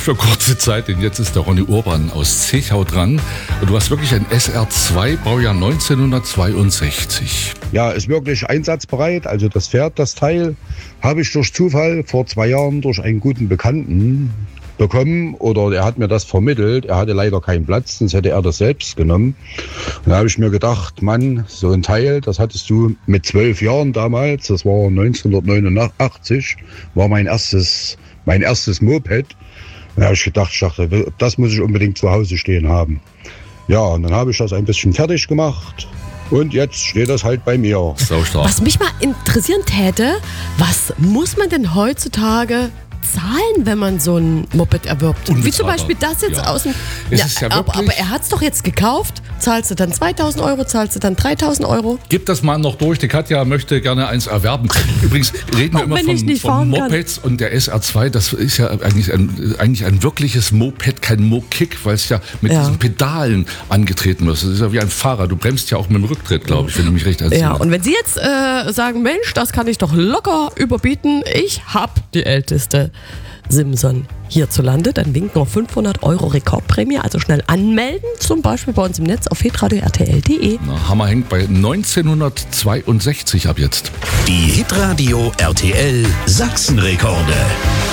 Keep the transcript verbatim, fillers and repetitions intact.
für kurze Zeit, denn jetzt ist der Ronny Urban aus Zechau dran. Und du hast wirklich ein S R zwei, Baujahr neunzehnhundertzweiundsechzig. Ja, ist wirklich einsatzbereit. Also das Pferd, das Teil, habe ich durch Zufall vor zwei Jahren durch einen guten Bekannten bekommen, oder er hat mir das vermittelt. Er hatte leider keinen Platz, sonst hätte er das selbst genommen. Und da habe ich mir gedacht, Mann, so ein Teil, das hattest du mit zwölf Jahren damals, das war neunzehnhundertneunundachtzig, war mein erstes, mein erstes Moped. Da habe ich gedacht, ich dachte, das muss ich unbedingt zu Hause stehen haben. Ja, und dann habe ich das ein bisschen fertig gemacht. Und jetzt steht das halt bei mir. Was mich mal interessieren täte, was muss man denn heutzutage zahlen, wenn man so ein Moped erwirbt? Wie zum Beispiel das jetzt ja. aus dem... Es Ja, ist ja aber, wirklich- aber er hat es doch jetzt gekauft. Zahlst du dann zweitausend Euro, zahlst du dann dreitausend Euro? Gib das mal noch durch. Die Katja möchte gerne eins erwerben. Übrigens reden wir Auch immer wenn von, ich nicht von fahren kann. Mopeds und der S R zwei. Das ist ja eigentlich ein, eigentlich ein wirkliches Moped, kein Mo-Kick, weil es ja mit Ja. diesen Pedalen angetreten wird. Das ist ja wie ein Fahrer. Du bremst ja auch mit dem Rücktritt, glaube ich, wenn du mich recht entsinne. Ja, und wenn Sie jetzt äh, sagen, Mensch, das kann ich doch locker überbieten, ich hab die älteste Simson hierzulande, dann winken noch fünfhundert Euro Rekordprämie, also schnell anmelden, zum Beispiel bei uns im Netz auf hitradio r t l punkt d e. Na, Hammer hängt bei neunzehnhundertzweiundsechzig ab jetzt. Die Hitradio R T L Sachsenrekorde.